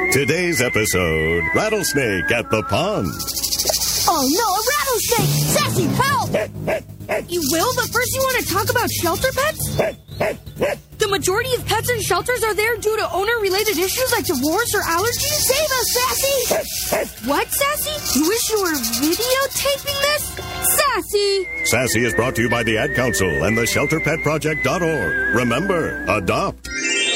Today's episode, Rattlesnake at the Pond. Oh no, a rattlesnake! Sassy, help! You will, but first you want to talk about shelter pets? The majority of pets in shelters are there due to owner-related issues like divorce or allergies. Save us, Sassy! What, Sassy? You wish you were videotaping this? Sassy! Sassy is brought to you by the Ad Council and the ShelterPetProject.org. Remember, adopt.